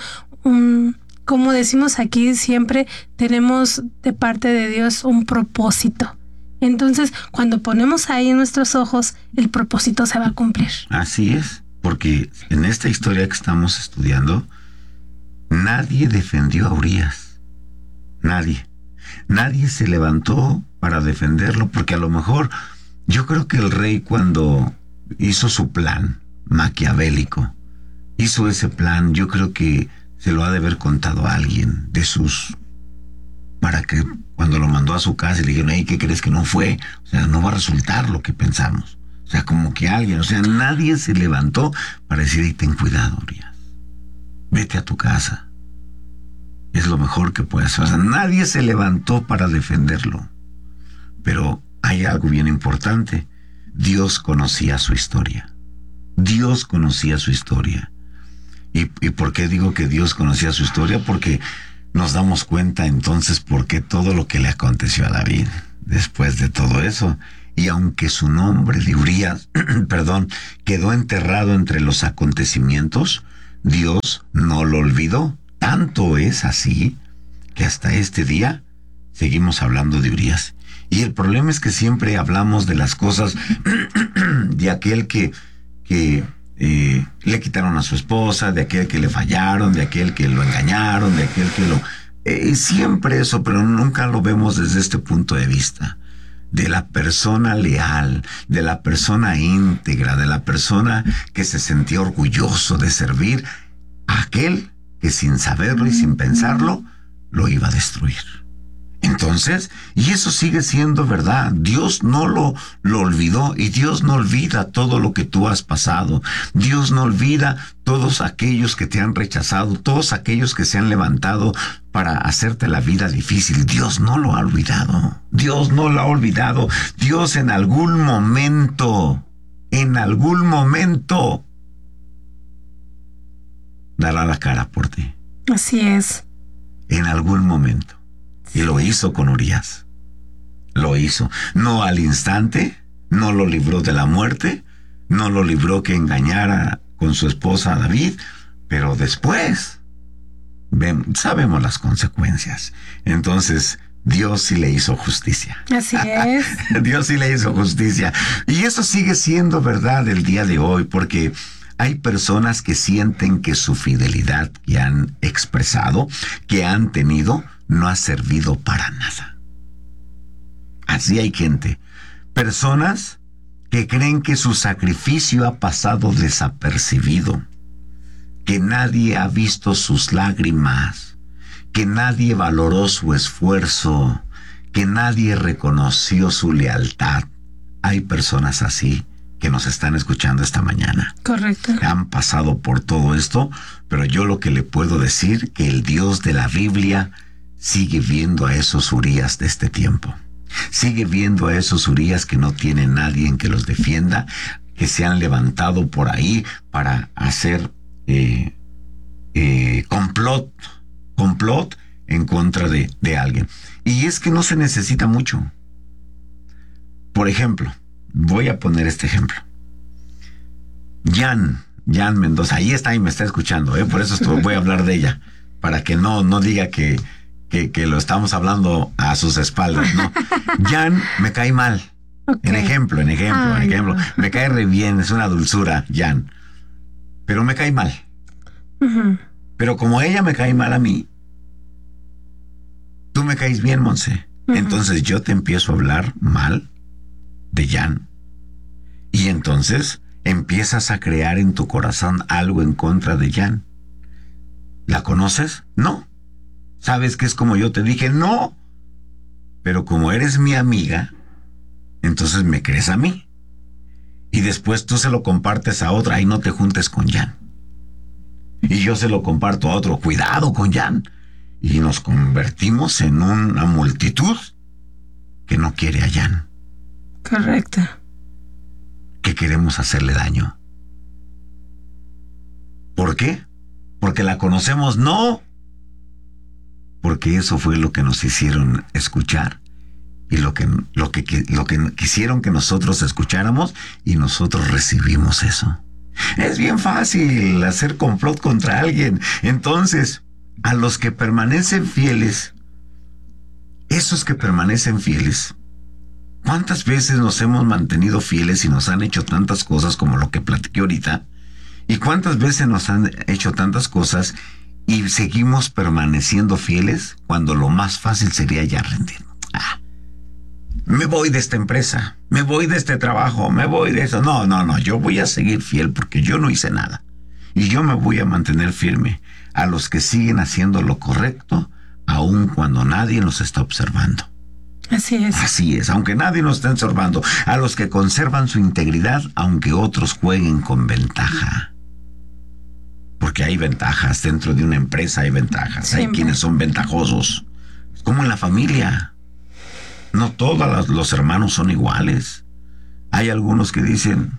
como decimos aquí siempre, tenemos de parte de Dios un propósito. Entonces, cuando ponemos ahí nuestros ojos, el propósito se va a cumplir. Así es, porque en esta historia que estamos estudiando, nadie defendió a Urías. Nadie se levantó para defenderlo, porque a lo mejor yo creo que el rey, cuando hizo su plan maquiavélico, hizo ese plan, yo creo que se lo ha de haber contado a alguien de sus, para que cuando lo mandó a su casa y le dijeron, hey, ¿qué crees que no fue? O sea, no va a resultar lo que pensamos. O sea, como que alguien, o sea, nadie se levantó para decir, hey, ten cuidado, Urías, vete a tu casa. Es lo mejor que puede hacer. O sea, nadie se levantó para defenderlo. Pero hay algo bien importante. Dios conocía su historia. Dios conocía su historia. ¿Y por qué digo que Dios conocía su historia? Porque nos damos cuenta entonces por qué todo lo que le aconteció a David después de todo eso. Y aunque su nombre de Urías, quedó enterrado entre los acontecimientos, Dios no lo olvidó. Tanto es así que hasta este día seguimos hablando de Urías. Y el problema es que siempre hablamos de las cosas de aquel que le quitaron a su esposa, de aquel que le fallaron, de aquel que lo engañaron, de aquel que lo... siempre eso, pero nunca lo vemos desde este punto de vista. De la persona leal, de la persona íntegra, de la persona que se sentía orgulloso de servir a aquel que sin saberlo y sin pensarlo, lo iba a destruir. Entonces, y eso sigue siendo verdad, Dios no lo olvidó, y Dios no olvida todo lo que tú has pasado. Dios no olvida todos aquellos que te han rechazado, todos aquellos que se han levantado para hacerte la vida difícil. Dios no lo ha olvidado. Dios no lo ha olvidado. Dios en algún momento dará la cara por ti. Así es. En algún momento. Y lo hizo con Urías. Lo hizo. No al instante, no lo libró de la muerte, no lo libró que engañara con su esposa a David, pero después sabemos las consecuencias. Entonces, Dios sí le hizo justicia. Así es. Dios sí le hizo justicia. Y eso sigue siendo verdad el día de hoy, porque hay personas que sienten que su fidelidad que han expresado, que han tenido, no ha servido para nada. Así hay gente. Personas que creen que su sacrificio ha pasado desapercibido, que nadie ha visto sus lágrimas, que nadie valoró su esfuerzo, que nadie reconoció su lealtad. Hay personas así que nos están escuchando esta mañana. Correcto. Han pasado por todo esto, pero yo lo que le puedo decir, que el Dios de la Biblia sigue viendo a esos Urías de este tiempo. Sigue viendo a esos Urías que no tienen nadie en que los defienda, que se han levantado por ahí para hacer complot en contra de alguien. Y es que no se necesita mucho. Por ejemplo, voy a poner este ejemplo. Jan Mendoza, ahí está y me está escuchando, por eso voy a hablar de ella, para que no diga que lo estamos hablando a sus espaldas, no. Jan me cae mal. Okay. En ejemplo. No. Me cae re bien, es una dulzura, Jan. Pero me cae mal. Uh-huh. Pero como ella me cae mal a mí, tú me caes bien, Monse. Uh-huh. Entonces yo te empiezo a hablar mal de Jan. Y entonces empiezas a crear en tu corazón algo en contra de Jan. ¿La conoces? No. ¿Sabes que es como yo te dije? No. Pero como eres mi amiga, entonces me crees a mí. Y después tú se lo compartes a otra y no te juntes con Jan. Y yo se lo comparto a otro. Cuidado con Jan. Y nos convertimos en una multitud que no quiere a Jan. Correcto. Que queremos hacerle daño. ¿Por qué? ¿Porque la conocemos? No. Porque eso fue lo que nos hicieron escuchar y lo que quisieron que nosotros escucháramos, y nosotros recibimos eso. Es bien fácil hacer complot contra alguien. Entonces, a los que permanecen fieles, esos que permanecen fieles, ¿cuántas veces nos hemos mantenido fieles y nos han hecho tantas cosas como lo que platiqué ahorita? ¿Y cuántas veces nos han hecho tantas cosas y seguimos permaneciendo fieles cuando lo más fácil sería ya rendirnos? Me voy de esta empresa, me voy de este trabajo, me voy de eso. No, yo voy a seguir fiel porque yo no hice nada. Y yo me voy a mantener firme a los que siguen haciendo lo correcto, aun cuando nadie nos está observando. Así es. Así es, aunque nadie nos esté observando. A los que conservan su integridad, aunque otros jueguen con ventaja. Porque hay ventajas, dentro de una empresa hay ventajas, Siempre. hay quienes son ventajosos, como en la familia. No todos los hermanos son iguales. Hay algunos que dicen,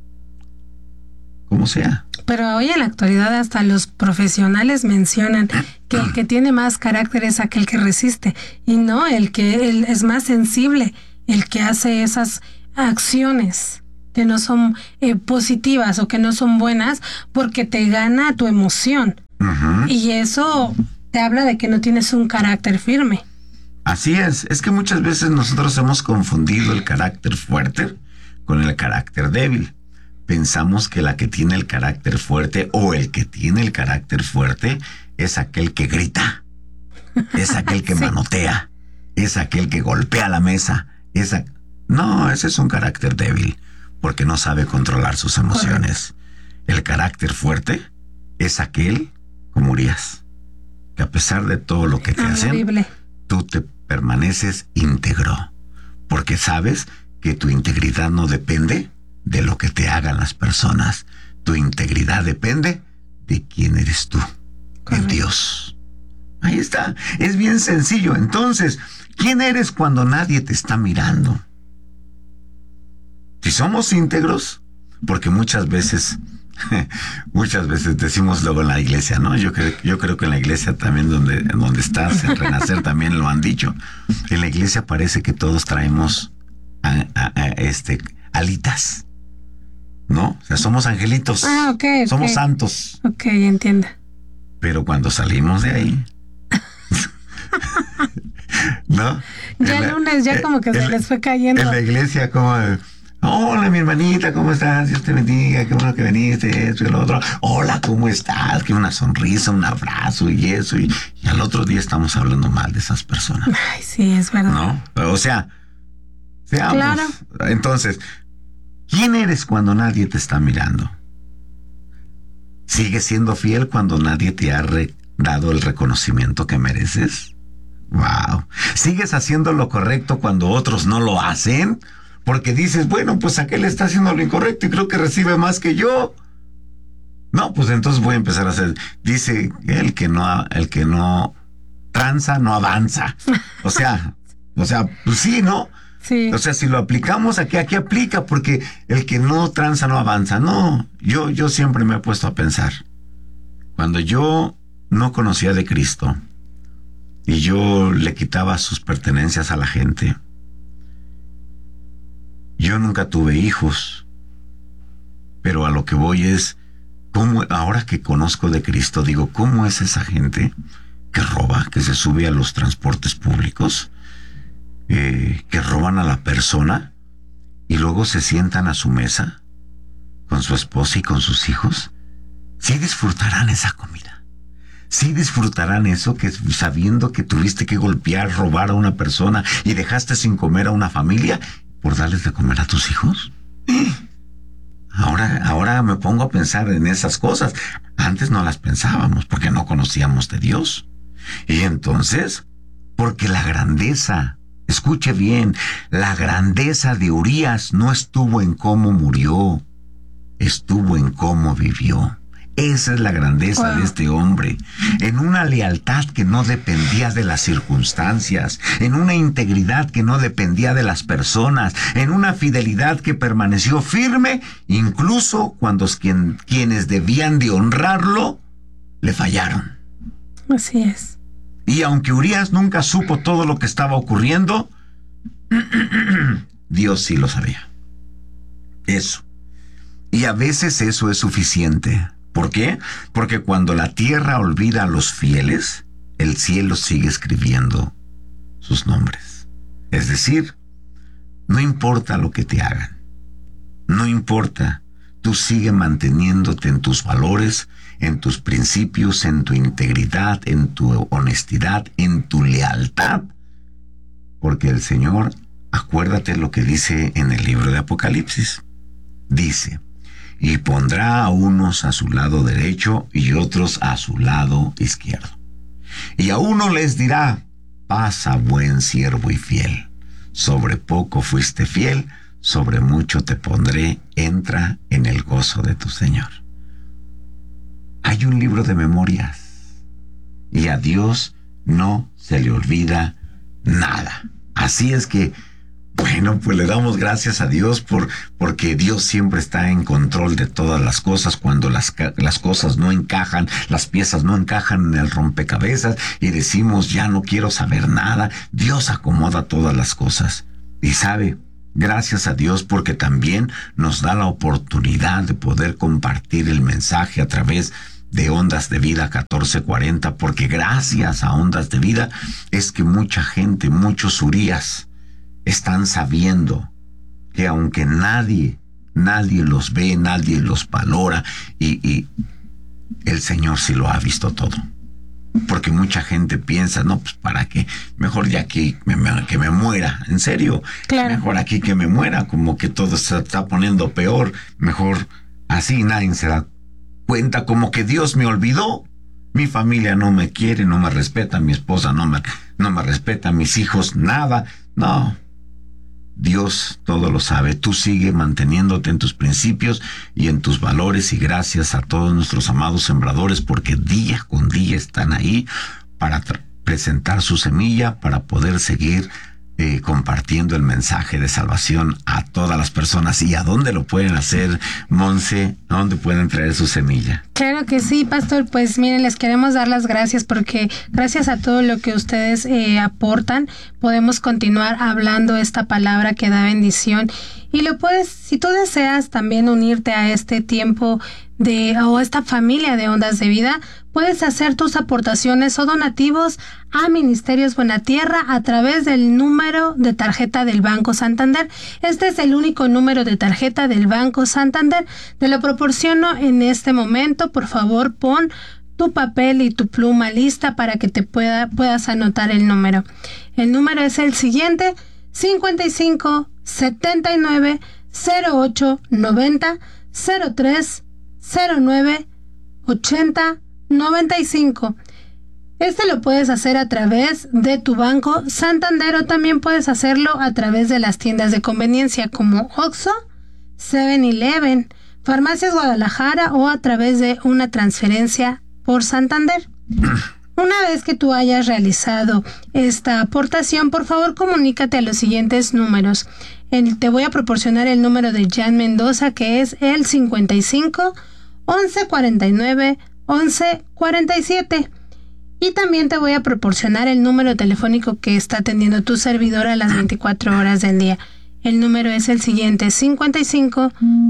como sea. Pero hoy en la actualidad hasta los profesionales mencionan que el que tiene más carácter es aquel que resiste y no el que es más sensible, el que hace esas acciones que no son positivas o que no son buenas porque te gana tu emoción. Ujú. Y eso te habla de que no tienes un carácter firme. Así es que muchas veces nosotros hemos confundido el carácter fuerte con el carácter débil. Pensamos que la que tiene el carácter fuerte o el que tiene el carácter fuerte es aquel que grita, es aquel que Sí. manotea, es aquel que golpea la mesa. No, ese es un carácter débil porque no sabe controlar sus emociones. El carácter fuerte es aquel como Urias, que a pesar de todo lo que te hacen, Horrible. tú te permaneces íntegro, porque sabes que tu integridad no depende de lo que te hagan las personas. Tu integridad depende de quién eres tú, en Dios. Ahí está, es bien sencillo. Entonces, ¿quién eres cuando nadie te está mirando? Si somos íntegros, porque muchas veces decimos luego en la iglesia, ¿no? Yo creo que en la iglesia también donde estás, en Renacer también lo han dicho. En la iglesia parece que todos traemos alitas, ¿no? O sea, somos angelitos. Ok. Somos santos. Ok, entiendo. Pero cuando salimos de ahí, ¿no? Ya el lunes ya como que se les fue cayendo. En la iglesia como... Hola, mi hermanita, ¿cómo estás? Dios te bendiga, qué bueno que viniste, esto y lo otro. Hola, ¿cómo estás? Que una sonrisa, un abrazo y eso. Y al otro día estamos hablando mal de esas personas. Ay, sí, es verdad. ¿No? O sea, seamos. Claro. Entonces, ¿quién eres cuando nadie te está mirando? ¿Sigues siendo fiel cuando nadie te ha dado el reconocimiento que mereces? Wow. ¿Sigues haciendo lo correcto cuando otros no lo hacen? Porque dices, bueno, pues aquel está haciendo lo incorrecto y creo que recibe más que yo. No, pues entonces voy a empezar a hacer. Dice el que no tranza, no avanza. O sea, pues sí, ¿no? Sí. O sea, si lo aplicamos aquí aplica, porque el que no tranza no avanza. No, yo siempre me he puesto a pensar. Cuando yo no conocía de Cristo y yo le quitaba sus pertenencias a la gente, yo nunca tuve hijos, pero a lo que voy es, ¿cómo, ahora que conozco de Cristo, digo, cómo es esa gente que roba, que se sube a los transportes públicos, que roban a la persona y luego se sientan a su mesa con su esposa y con sus hijos? Sí disfrutarán esa comida, sí disfrutarán eso, que sabiendo que tuviste que golpear, robar a una persona y dejaste sin comer a una familia por darles de comer a tus hijos. Ahora me pongo a pensar en esas cosas. Antes no las pensábamos porque no conocíamos de Dios. Y entonces, porque la grandeza, escuche bien, la grandeza de Urias no estuvo en cómo murió, estuvo en cómo vivió. Esa es la grandeza de este hombre, en una lealtad que no dependía de las circunstancias, en una integridad que no dependía de las personas, en una fidelidad que permaneció firme, incluso cuando quienes debían de honrarlo, le fallaron. Así es. Y aunque Urias nunca supo todo lo que estaba ocurriendo, Dios sí lo sabía. Eso. Y a veces eso es suficiente. ¿Por qué? Porque cuando la tierra olvida a los fieles, el cielo sigue escribiendo sus nombres. Es decir, no importa lo que te hagan, no importa, tú sigue manteniéndote en tus valores, en tus principios, en tu integridad, en tu honestidad, en tu lealtad, porque el Señor, acuérdate lo que dice en el libro de Apocalipsis, dice: y pondrá a unos a su lado derecho y otros a su lado izquierdo. Y a uno les dirá: pasa, buen siervo y fiel. Sobre poco fuiste fiel, sobre mucho te pondré, entra en el gozo de tu Señor. hay un libro de memorias. Y a Dios no se le olvida nada. Así es que, bueno, pues le damos gracias a Dios porque Dios siempre está en control de todas las cosas. Cuando las cosas no encajan, las piezas no encajan en el rompecabezas y decimos, ya no quiero saber nada, Dios acomoda todas las cosas. Y sabe, gracias a Dios porque también nos da la oportunidad de poder compartir el mensaje a través de Ondas de Vida 1440, porque gracias a Ondas de Vida es que mucha gente, muchos Urías, están sabiendo que aunque nadie los ve, nadie los valora, y el Señor sí lo ha visto todo. Porque mucha gente piensa, no, pues para qué, mejor ya que me muera, en serio, claro. Mejor aquí que me muera, como que todo se está poniendo peor, mejor así nadie se da cuenta, como que Dios me olvidó, mi familia no me quiere, no me respeta, mi esposa no me respeta, mis hijos nada, no. Dios todo lo sabe. Tú sigue manteniéndote en tus principios y en tus valores, y gracias a todos nuestros amados sembradores porque día con día están ahí para presentar su semilla, para poder seguir compartiendo el mensaje de salvación a todas las personas. ¿Y a dónde lo pueden hacer, Monse? ¿A dónde pueden traer su semilla? Claro que sí, pastor. Pues miren, les queremos dar las gracias porque gracias a todo lo que ustedes aportan, podemos continuar hablando esta palabra que da bendición. Y lo puedes, si tú deseas también unirte a este tiempo o esta familia de Ondas de Vida, puedes hacer tus aportaciones o donativos a Ministerios Buena Tierra a través del número de tarjeta del Banco Santander. Este es el único número de tarjeta del Banco Santander. Te lo proporciono en este momento. Por favor, pon tu papel y tu pluma lista para que te puedas anotar el número. El número es el siguiente: 55 79 08 90 03 09 80 95. Este lo puedes hacer a través de tu Banco Santander, o también puedes hacerlo a través de las tiendas de conveniencia como Oxxo, 7-Eleven, Farmacias Guadalajara, o a través de una transferencia por Santander. Una vez que tú hayas realizado esta aportación, por favor comunícate a los siguientes números. Te voy a proporcionar el número de Jan Mendoza, que es el 55 11 49 11 47. Y también te voy a proporcionar el número telefónico que está atendiendo tu servidor a las 24 horas del día. El número es el siguiente: 55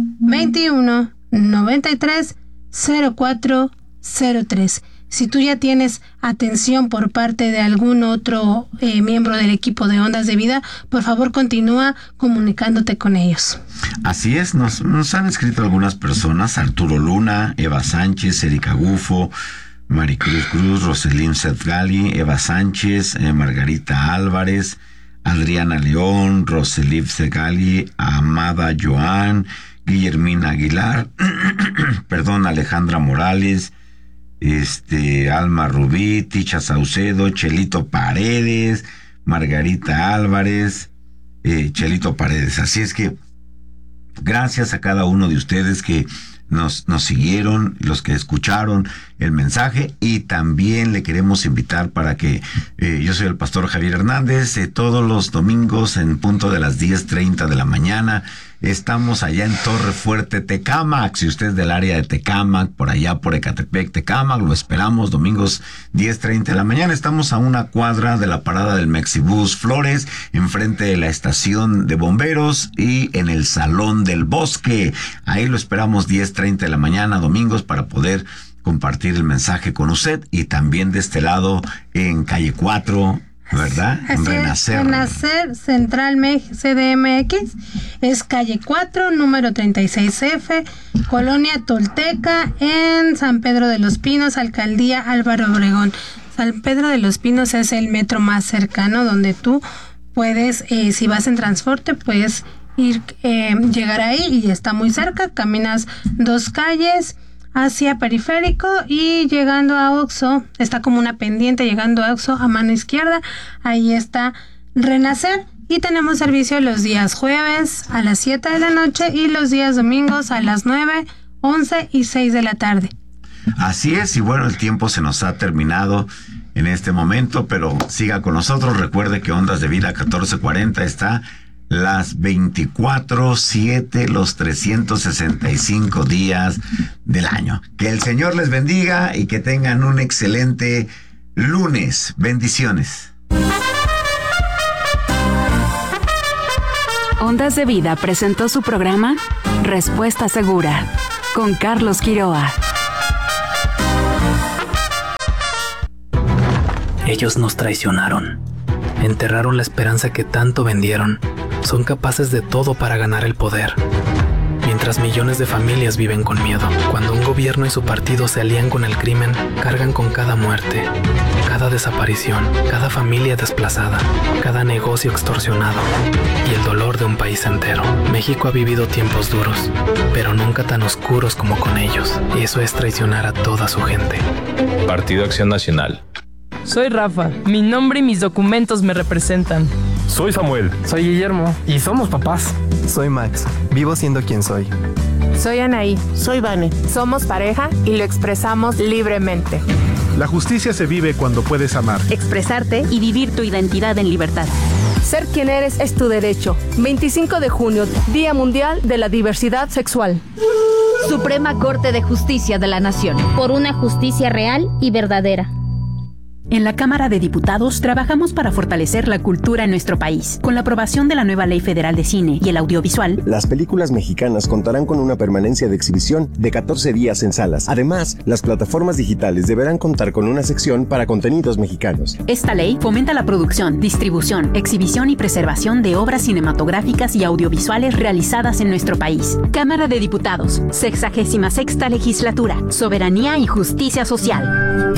21 93 04 03. Si tú ya tienes atención por parte de algún otro miembro del equipo de Ondas de Vida, por favor continúa comunicándote con ellos. Así es, nos han escrito algunas personas: Arturo Luna, Eva Sánchez, Erika Gufo, Maricruz Cruz, Roselín Setgali, Eva Sánchez, Margarita Álvarez, Adriana León, Roselín Setgali, Amada Joan, Guillermina Aguilar, Alejandra Morales, Alma Rubí, Ticha Saucedo, Chelito Paredes, Margarita Álvarez, Chelito Paredes. Así es que gracias a cada uno de ustedes que nos siguieron, los que escucharon el mensaje, y también le queremos invitar para que yo soy el pastor Javier Hernández. Todos los domingos en punto de las 10:30 de la mañana estamos allá en Torre Fuerte, Tecámac. Si usted es del área de Tecámac, por allá por Ecatepec, Tecámac, lo esperamos domingos 10:30 de la mañana. Estamos a una cuadra de la parada del Mexibus Flores, enfrente de la estación de bomberos y en el Salón del Bosque. Ahí lo esperamos 10:30 de la mañana domingos para poder compartir el mensaje con usted. Y también de este lado en calle 4, ¿verdad? Así Renacer. Renacer Central CDMX, es calle 4, número 36F, Colonia Tolteca, en San Pedro de los Pinos, Alcaldía Álvaro Obregón. San Pedro de los Pinos es el metro más cercano donde tú puedes, si vas en transporte, puedes llegar ahí y está muy cerca. Caminas 2 calles hacia Periférico y llegando a Oxxo, está como una pendiente, llegando a Oxxo a mano izquierda, ahí está Renacer. Y tenemos servicio los días jueves a las 7 de la noche y los días domingos a las 9, 11 y 6 de la tarde. Así es, y bueno, el tiempo se nos ha terminado en este momento, pero siga con nosotros. Recuerde que Ondas de Vida 1440 está las 24/7, los 365 días del año. Que el Señor les bendiga y que tengan un excelente lunes. Bendiciones. Ondas de Vida presentó su programa Respuesta Segura con Carlos Quiroa. Ellos nos traicionaron, enterraron la esperanza que tanto vendieron, son capaces de todo para ganar el poder. Mientras millones de familias viven con miedo, cuando un gobierno y su partido se alían con el crimen, cargan con cada muerte, cada desaparición, cada familia desplazada, cada negocio extorsionado y el dolor de un país entero. México ha vivido tiempos duros, pero nunca tan oscuros como con ellos, y eso es traicionar a toda su gente. Partido Acción Nacional. Soy Rafa, mi nombre y mis documentos me representan. Soy Samuel. Soy Guillermo. Y somos papás. Soy Max, vivo siendo quien soy. Soy Anaí. Soy Vane. Somos pareja y lo expresamos libremente. La justicia se vive cuando puedes amar, expresarte y vivir tu identidad en libertad. Ser quien eres es tu derecho. 25 de junio, Día Mundial de la Diversidad Sexual. Suprema Corte de Justicia de la Nación. Por una justicia real y verdadera. En la Cámara de Diputados trabajamos para fortalecer la cultura en nuestro país. Con la aprobación de la nueva Ley Federal de Cine y el Audiovisual, las películas mexicanas contarán con una permanencia de exhibición de 14 días en salas. Además, las plataformas digitales deberán contar con una sección para contenidos mexicanos. Esta ley fomenta la producción, distribución, exhibición y preservación de obras cinematográficas y audiovisuales realizadas en nuestro país. Cámara de Diputados, 66ª Legislatura, Soberanía y Justicia Social.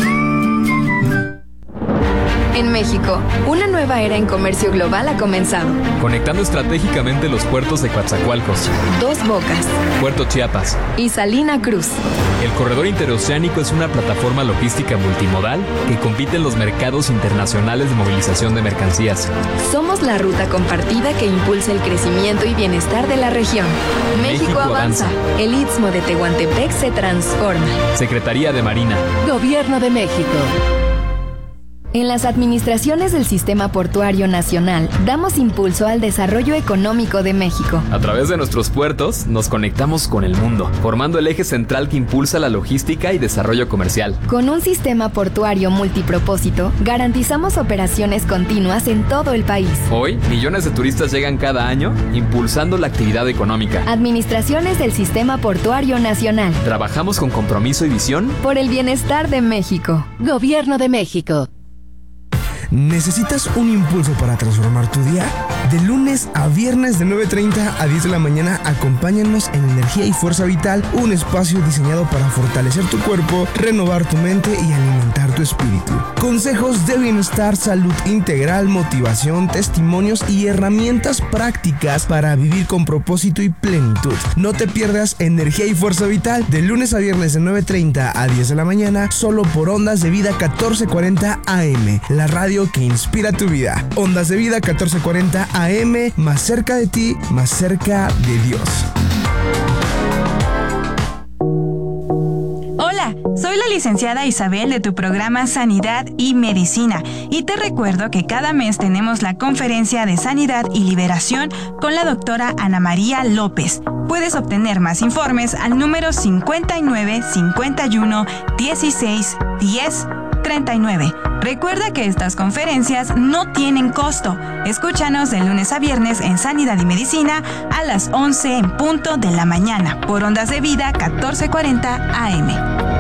En México, una nueva era en comercio global ha comenzado. Conectando estratégicamente los puertos de Coatzacoalcos, Dos Bocas, Puerto Chiapas y Salina Cruz. El corredor interoceánico es una plataforma logística multimodal que compite en los mercados internacionales de movilización de mercancías. Somos la ruta compartida que impulsa el crecimiento y bienestar de la región. México avanza. El Istmo de Tehuantepec se transforma. Secretaría de Marina. Gobierno de México. En las administraciones del Sistema Portuario Nacional, damos impulso al desarrollo económico de México. A través de nuestros puertos, nos conectamos con el mundo, formando el eje central que impulsa la logística y desarrollo comercial. Con un sistema portuario multipropósito, garantizamos operaciones continuas en todo el país. Hoy, millones de turistas llegan cada año, impulsando la actividad económica. Administraciones del Sistema Portuario Nacional. Trabajamos con compromiso y visión por el bienestar de México. Gobierno de México. ¿Necesitas un impulso para transformar tu día? De lunes a viernes de 9:30 a 10 de la mañana, acompáñanos en Energía y Fuerza Vital, un espacio diseñado para fortalecer tu cuerpo, renovar tu mente y alimentar tu espíritu. Consejos de bienestar, salud integral, motivación, testimonios y herramientas prácticas para vivir con propósito y plenitud. No te pierdas Energía y Fuerza Vital de lunes a viernes de 9:30 a 10 de la mañana, solo por Ondas de Vida 1440 AM, la radio que inspira tu vida. Ondas de Vida 1440 AM, más cerca de ti, más cerca de Dios. Hola, soy la licenciada Isabel de tu programa Sanidad y Medicina y te recuerdo que cada mes tenemos la conferencia de Sanidad y Liberación con la doctora Ana María López. Puedes obtener más informes al número 59 51 16 10 39. Recuerda que estas conferencias no tienen costo. Escúchanos de lunes a viernes en Sanidad y Medicina a las 11 en punto de la mañana por Ondas de Vida 1440 AM.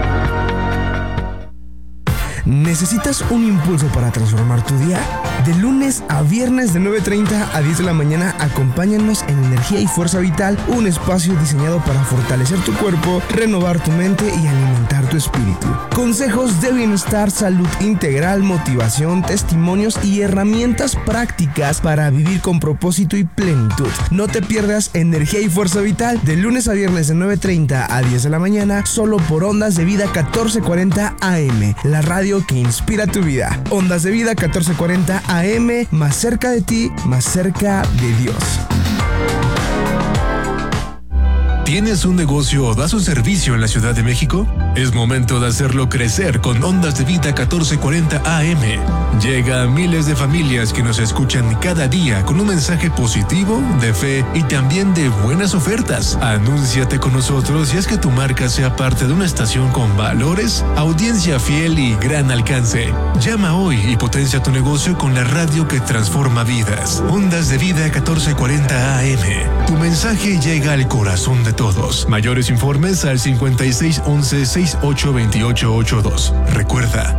¿Necesitas un impulso para transformar tu día? De lunes a viernes de 9:30 a 10 de la mañana, acompáñanos en Energía y Fuerza Vital, un espacio diseñado para fortalecer tu cuerpo, renovar tu mente y alimentar tu espíritu. Consejos de bienestar, salud integral, motivación, testimonios y herramientas prácticas para vivir con propósito y plenitud. No te pierdas Energía y Fuerza Vital de lunes a viernes de 9:30 a 10 de la mañana, solo por Ondas de Vida 1440 AM, la radio que inspira tu vida. Ondas de Vida 1440 AM, más cerca de ti, más cerca de Dios. ¿Tienes un negocio o das un servicio en la Ciudad de México? Es momento de hacerlo crecer con Ondas de Vida 1440 AM. Llega a miles de familias que nos escuchan cada día con un mensaje positivo, de fe y también de buenas ofertas. Anúnciate con nosotros y haz que tu marca sea parte de una estación con valores, audiencia fiel y gran alcance. Llama hoy y potencia tu negocio con la radio que transforma vidas. Ondas de Vida 1440 AM. Tu mensaje llega al corazón de todos. Mayores informes al 5611-682882. Recuerda,